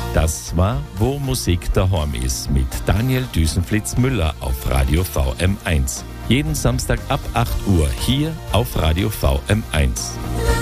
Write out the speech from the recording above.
Das war Wo Musik daheim ist mit Daniel Düsenflitz-Müller auf Radio VM1. Jeden Samstag ab 8 Uhr hier auf Radio VM1.